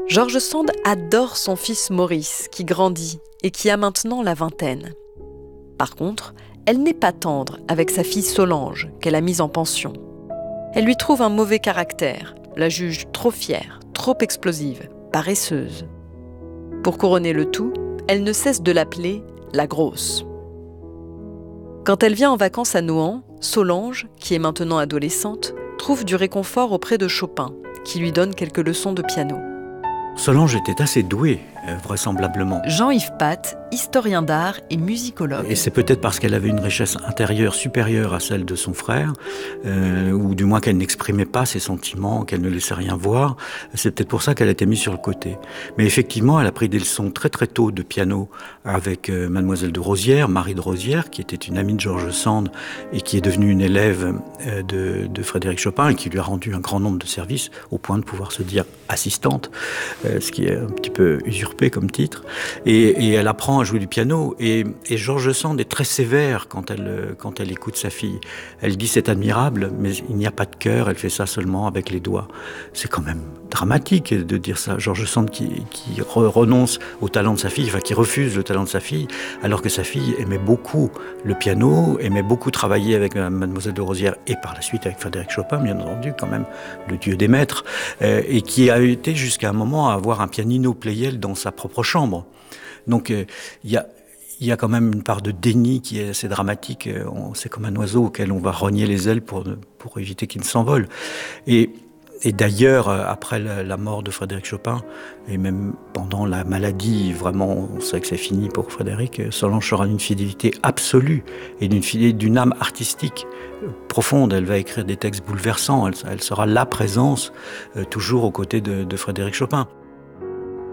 George Sand adore son fils Maurice, qui grandit et qui a maintenant la vingtaine. Par contre, elle n'est pas tendre avec sa fille Solange, qu'elle a mise en pension. Elle lui trouve un mauvais caractère, la juge trop fière, trop explosive, paresseuse. Pour couronner le tout, elle ne cesse de l'appeler la grosse. Quand elle vient en vacances à Nohant, Solange, qui est maintenant adolescente, trouve du réconfort auprès de Chopin, qui lui donne quelques leçons de piano. Solange était assez douée, vraisemblablement. Jean-Yves Path, historien d'art et musicologue. Et c'est peut-être parce qu'elle avait une richesse intérieure supérieure à celle de son frère, ou du moins qu'elle n'exprimait pas ses sentiments, qu'elle ne laissait rien voir. C'est peut-être pour ça qu'elle a été mise sur le côté. Mais effectivement, elle a pris des leçons très très tôt de piano avec Mademoiselle de Rosières, Marie de Rosières, qui était une amie de George Sand et qui est devenue une élève de Frédéric Chopin et qui lui a rendu un grand nombre de services au point de pouvoir se dire assistante, ce qui est un petit peu usurpé comme titre. Et elle apprend à jouer du piano. Et George Sand est très sévère quand elle écoute sa fille. Elle dit c'est admirable, mais il n'y a pas de cœur, elle fait ça seulement avec les doigts. C'est quand même dramatique de dire ça. George Sand qui renonce au talent de sa fille, enfin qui refuse le talent de sa fille, alors que sa fille aimait beaucoup le piano, aimait beaucoup travailler avec Mademoiselle de Rosières et par la suite avec Frédéric Chopin, bien entendu, quand même, le dieu des maîtres, et qui a été jusqu'à un moment à avoir un pianino Pleyel dans sa propre chambre. Donc il y a quand même une part de déni qui est assez dramatique. C'est comme un oiseau auquel on va rogner les ailes pour éviter qu'il ne s'envole. Et d'ailleurs, après la mort de Frédéric Chopin, et même pendant la maladie, vraiment, on sait que c'est fini pour Frédéric, Solange sera d'une fidélité absolue et d'une âme artistique profonde. Elle va écrire des textes bouleversants, elle sera la présence toujours aux côtés de Frédéric Chopin.